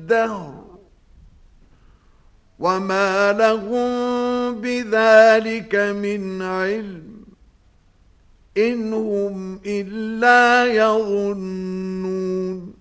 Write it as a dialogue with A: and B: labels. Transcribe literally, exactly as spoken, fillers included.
A: الدهر وما لهم بذلك من علم إن هم إلا يظنون